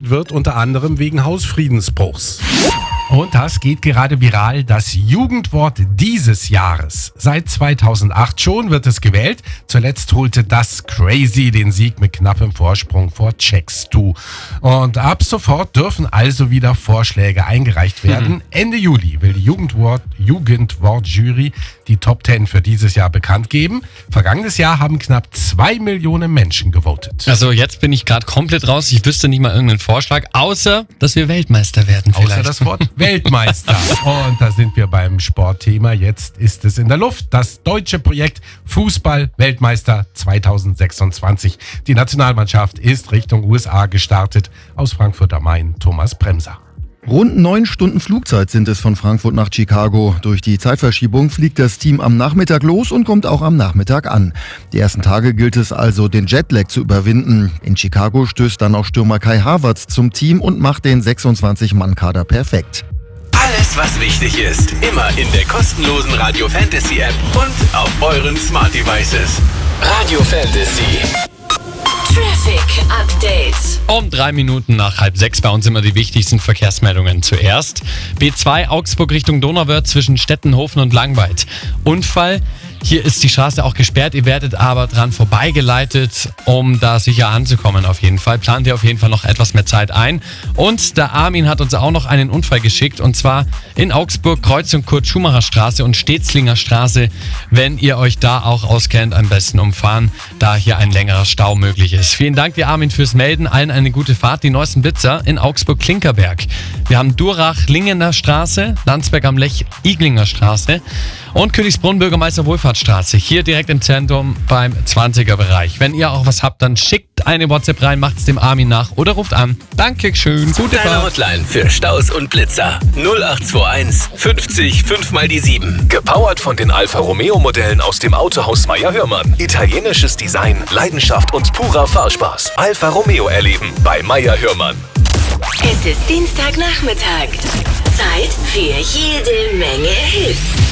verurteilt wird, unter anderem wegen Hausfriedensbruchs. Und das geht gerade viral, das Jugendwort dieses Jahres. Seit 2008 schon wird es gewählt. Zuletzt holte das Crazy den Sieg mit knappem Vorsprung vor Checks2. Und ab sofort dürfen also wieder Vorschläge eingereicht werden. Ende Juli will die Jugendwortjury die Top 10 für dieses Jahr bekannt geben. Vergangenes Jahr haben knapp 2 Millionen Menschen gewotet. Also jetzt bin ich gerade komplett raus. Ich wüsste nicht mal irgendeinen Vorschlag, außer dass wir Weltmeister werden vielleicht. Außer das Wort Weltmeister. Und da sind wir beim Sportthema. Jetzt ist es in der Luft. Das deutsche Projekt Fußball-Weltmeister 2026. Die Nationalmannschaft ist Richtung USA gestartet. Aus Frankfurt am Main, Thomas Bremser. Rund 9 Stunden Flugzeit sind es von Frankfurt nach Chicago. Durch die Zeitverschiebung fliegt das Team am Nachmittag los und kommt auch am Nachmittag an. Die ersten Tage gilt es also, den Jetlag zu überwinden. In Chicago stößt dann auch Stürmer Kai Havertz zum Team und macht den 26-Mann-Kader perfekt. Alles, was wichtig ist, immer in der kostenlosen Radio Fantasy App und auf euren Smart Devices. Radio Fantasy. Traffic Update. Um 3 Minuten nach 5:30 bei uns immer die wichtigsten Verkehrsmeldungen zuerst. B2 Augsburg Richtung Donauwörth zwischen Stettenhofen und Langweid. Unfall. Hier ist die Straße auch gesperrt, ihr werdet aber dran vorbeigeleitet, um da sicher anzukommen auf jeden Fall. Plant ihr auf jeden Fall noch etwas mehr Zeit ein. Und der Armin hat uns auch noch einen Unfall geschickt, und zwar in Augsburg, Kreuzung Kurt-Schumacher-Straße und Stetzlinger Straße. Wenn ihr euch da auch auskennt, am besten umfahren, da hier ein längerer Stau möglich ist. Vielen Dank dir, Armin, fürs Melden. Allen eine gute Fahrt. Die neuesten Blitzer in Augsburg-Klinkerberg. Wir haben Durach-Lingener Straße, Landsberg am Lech, Iglinger Straße und Königsbrunn Bürgermeister Wohlfahrtsstraße. Hier direkt im Zentrum beim 20er-Bereich. Wenn ihr auch was habt, dann schickt eine WhatsApp rein, macht's dem Armin nach oder ruft an. Dankeschön. Gute Deine Fahrt. Hotline für Staus und Blitzer. 0821 50 5 mal die 7. Gepowert von den Alfa Romeo Modellen aus dem Autohaus Meyer Hörmann. Italienisches Design, Leidenschaft und purer Fahrspaß. Alfa Romeo erleben bei Meyer Hörmann. Es ist Dienstagnachmittag. Zeit für jede Menge Hits.